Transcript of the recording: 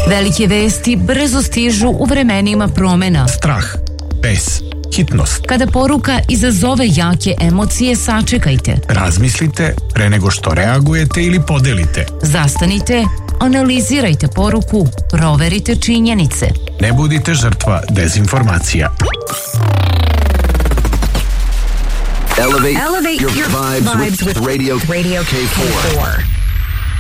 Velike vesti brzo stižu u vremenima promena. Strah, bes, hitnost. Kada poruka izazove jake emocije, sačekajte. Razmislite pre nego što reagujete ili podelite. Zastanite, analizirajte poruku, proverite činjenice. Ne budite žrtva dezinformacija. Elevate your vibes with Radio K4.